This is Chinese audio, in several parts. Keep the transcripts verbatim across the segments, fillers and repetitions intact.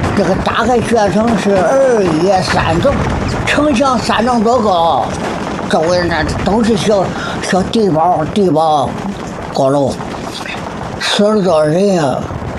这个打开县城是二月三层，城墙三丈多高，周围那都是小小地堡地堡高楼，死了多少人呀？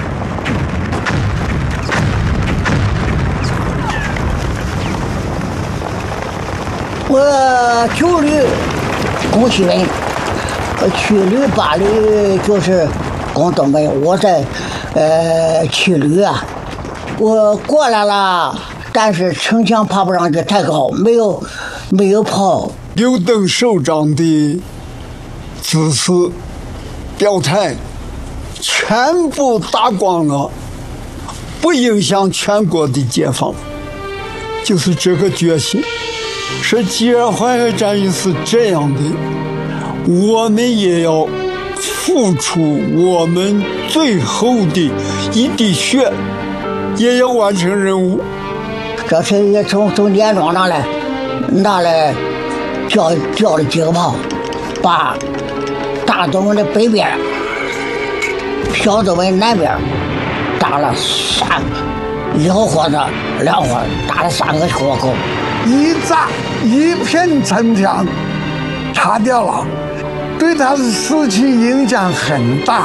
我九旅攻西北，七旅八旅就是攻东北，我在呃七旅啊，我过来了，但是城墙爬不上去，太高，没有没有炮。 刘登首长的指示表态全部打光了，不影响全国的解放，就是这个决心。是吉安淮海战役是这样的，我们也要付出我们最后的一滴血，也要完成任务。 这次也从从年庄拿来拿来调调了几个炮，把大东的北边小东的南边打了三一号火子两会儿打了三个火口， 一炸一片城墙塌掉了，对他的士气影响很大。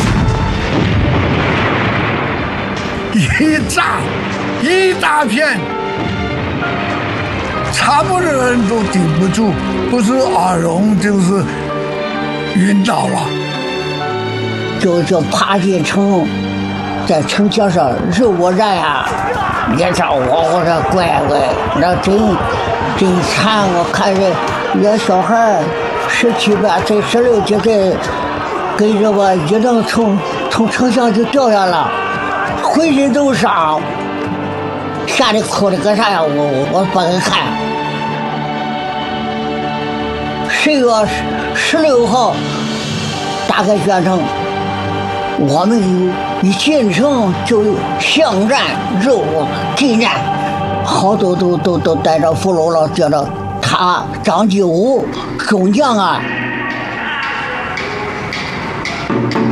一炸一大片，差不多人都顶不住，不是耳聋就是晕倒了， 就就爬进城，在城墙上任我战呀，也叫我我说乖乖，那真真惨！我看着那小孩十七八岁、十六七岁，跟着我一能从从城墙就掉下了，浑身都伤，吓得哭的个啥呀！我我我不敢看。十月十六号打开县城，我们一进城就巷战、肉近战，好多都都都带着俘虏了，叫着他张继武中将啊。